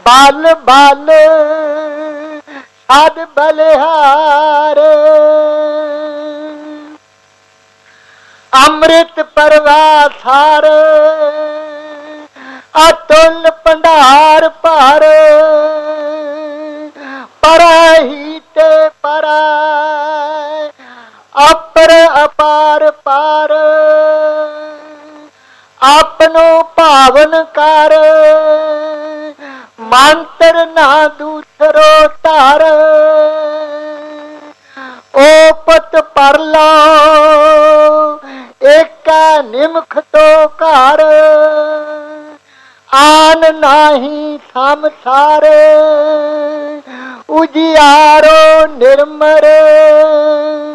बल बल सद बलिहार अमृत परवासार अतुल भंडार पार परही ते परा अपर अपार पार आपनो पावन कर मंत्र ना दूसरो तार ओ पत पर लो एक निमख तो घर आन नाही संसार उजियारो निर्मर